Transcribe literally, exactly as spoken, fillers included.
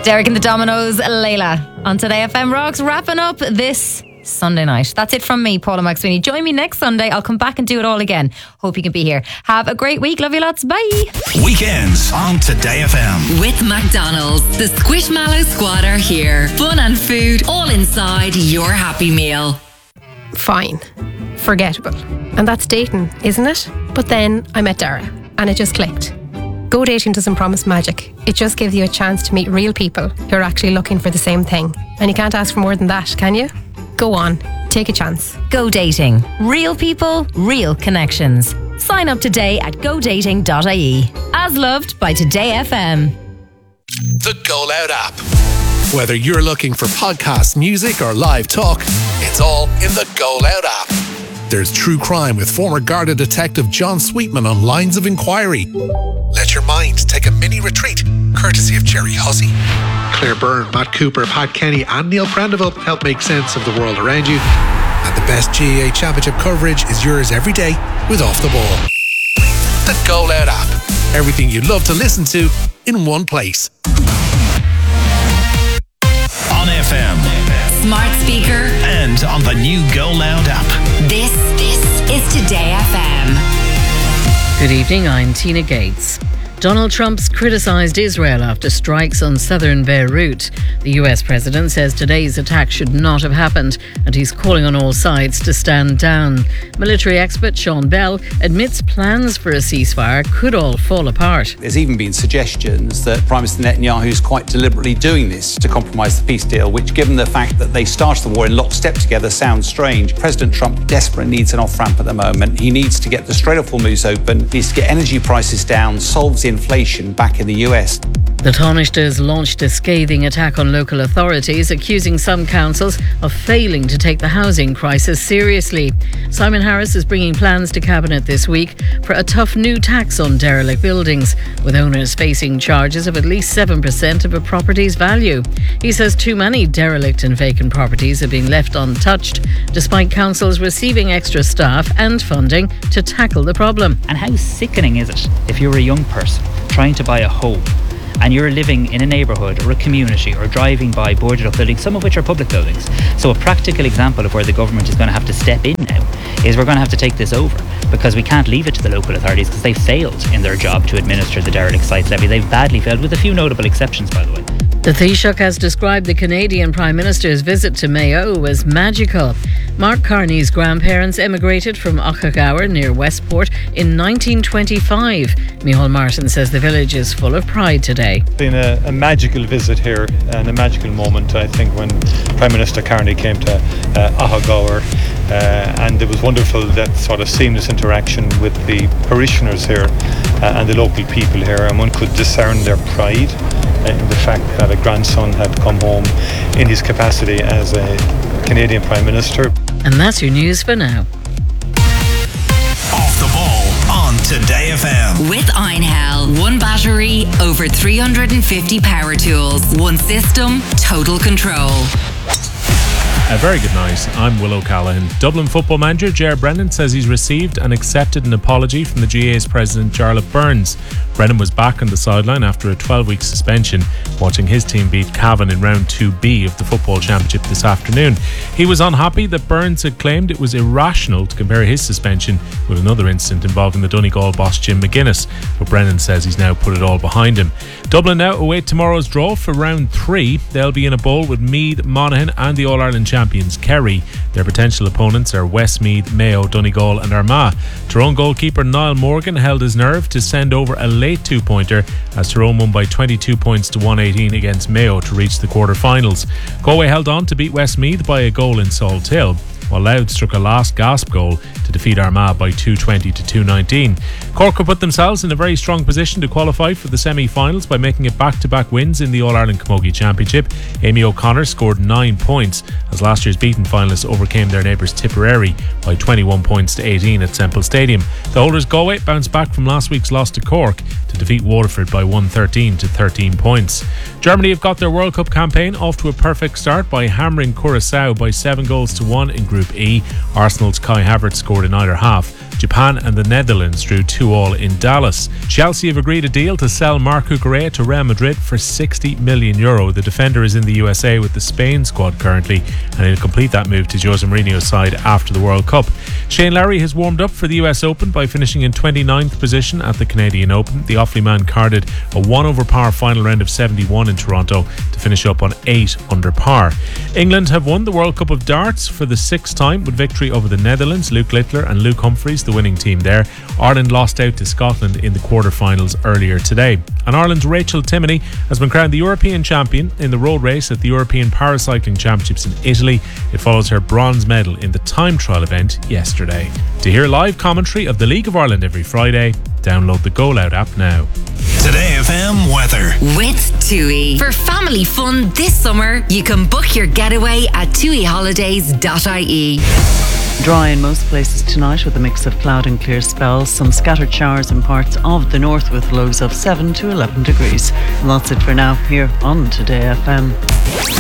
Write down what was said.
Derek and the Dominoes, Layla on Today F M Rocks, wrapping up this Sunday night. That's it from me, Paula McSweeney. Join me next Sunday. I'll come back and do it all again. Hope you can be here. Have a great week. Love you lots. Bye. Weekends on Today F M. With McDonald's. The Squishmallow Squad are here. Fun and food all inside your Happy Meal. Fine. Forgettable. And that's dating, isn't it? But then I met Dara and it just clicked. Go dating doesn't promise magic. It just gives you a chance to meet real people who are actually looking for the same thing. And you can't ask for more than that, can you? Go on. Take a chance. Go dating. Real people, real connections. Sign up today at go dating dot I E. As loved by Today F M. The Go Loud app. Whether you're looking for podcasts, music or live talk, it's all in the Go Loud app. There's true crime with former Garda detective John Sweetman on Lines of Inquiry. Let your mind take a mini retreat, courtesy of Jerry Hussey. Claire Byrne, Matt Cooper, Pat Kenny and Neil Prendeville help make sense of the world around you. And the best G A A Championship coverage is yours every day with Off the Ball. The Go Loud app. Everything you love to listen to in one place. On F M. Smart speaker. And on the new Go Loud app. This, this is Today F M. Good evening, I'm Tina Gates. Donald Trump's criticised Israel after strikes on southern Beirut. The U S president says today's attack should not have happened, and he's calling on all sides to stand down. Military expert Sean Bell admits plans for a ceasefire could all fall apart. There's even been suggestions that Prime Minister Netanyahu is quite deliberately doing this to compromise the peace deal, which, given the fact that they started the war in lockstep together, sounds strange. President Trump desperately needs an off-ramp at the moment. He needs to get the Strait of Hormuz open, needs to get energy prices down, solves the inflation back in the U S. The Taoiseachtas launched a scathing attack on local authorities, accusing some councils of failing to take the housing crisis seriously. Simon Harris is bringing plans to Cabinet this week for a tough new tax on derelict buildings, with owners facing charges of at least seven percent of a property's value. He says too many derelict and vacant properties are being left untouched, despite councils receiving extra staff and funding to tackle the problem. And how sickening is it if you're a young person trying to buy a home and you're living in a neighbourhood or a community or driving by boarded up buildings, some of which are public buildings. So a practical example of where the government is going to have to step in now is we're going to have to take this over, because we can't leave it to the local authorities because they failed in their job to administer the derelict sites levy. They've badly failed, with a few notable exceptions, by the way. The Taoiseach has described the Canadian Prime Minister's visit to Mayo as magical. Mark Carney's grandparents emigrated from Ochagawa near Westport in nineteen twenty-five. Micheál Martin says the village is full of pride today. It's been a, a magical visit here and a magical moment, I think, when Prime Minister Carney came to uh, Ochagawa, uh, and it was wonderful, that sort of seamless interaction with the parishioners here uh, and the local people here, and one could discern their pride in the fact that a grandson had come home in his capacity as a Canadian Prime Minister. And that's your news for now. Off the Ball on Today F M. With Einhell. One battery, over three hundred fifty power tools. One system, total control. A very good night. I'm Will O'Callaghan. Dublin football manager Ger Brennan says he's received and accepted an apology from the G A A's president Jarlath Burns. Brennan was back on the sideline after a twelve-week suspension, watching his team beat Cavan in round two B of the football championship this afternoon. He was unhappy that Burns had claimed it was irrational to compare his suspension with another incident involving the Donegal boss Jim McGuinness, but Brennan says he's now put it all behind him. Dublin now await tomorrow's draw for round three. They'll be in a bowl with Meath, Monaghan and the All-Ireland champions Kerry. Their potential opponents are Westmeath, Mayo, Donegal and Armagh. Tyrone goalkeeper Niall Morgan held his nerve to send over a late two-pointer as Tyrone won by twenty-two points to one eighteen against Mayo to reach the quarter-finals. Galway held on to beat Westmeath by a goal in Salt Hill, while Louth struck a last gasp goal to defeat Armagh by two twenty to two nineteen. Cork have put themselves in a very strong position to qualify for the semi-finals by making it back-to-back wins in the All-Ireland Camogie Championship. Amy O'Connor scored nine points as last year's beaten finalists overcame their neighbours Tipperary by twenty-one points to eighteen at Semple Stadium. The holders Galway bounced back from last week's loss to Cork to defeat Waterford by one thirteen to thirteen points. Germany have got their World Cup campaign off to a perfect start by hammering Curaçao by seven goals to one in Group Group E. Arsenal's Kai Havertz scored in either half. Japan and the Netherlands drew two all in Dallas. Chelsea have agreed a deal to sell Marc Cucurella to Real Madrid for sixty million euro. The defender is in the U S A with the Spain squad currently, and he'll complete that move to Jose Mourinho's side after the World Cup. Shane Lowry has warmed up for the U S Open by finishing in twenty-ninth position at the Canadian Open. The Offaly man carded a one over par final round of seventy-one in Toronto to finish up on eight under par. England have won the World Cup of Darts for the sixth time with victory over the Netherlands. Luke Littler and Luke Humphreys, the winning team there. Ireland lost out to Scotland in the quarterfinals earlier today. And Ireland's Rachel Timoney has been crowned the European champion in the road race at the European Paracycling Championships in Italy. It follows her bronze medal in the time trial event yesterday. To hear live commentary of the League of Ireland every Friday, download the Go Loud app now. Today F M weather. With TUI. For family fun this summer, you can book your getaway at tui holidays dot I E. Dry in most places tonight with a mix of cloud and clear spells. Some scattered showers in parts of the north with lows of seven to eleven degrees. And that's it for now here on Today F M.